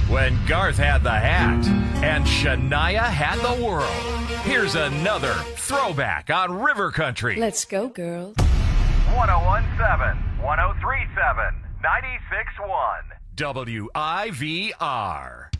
When Garth had the hat and Shania had the world. Here's another throwback on River Country. Let's go, girls. 1017, 1037, 96.1. WIVR.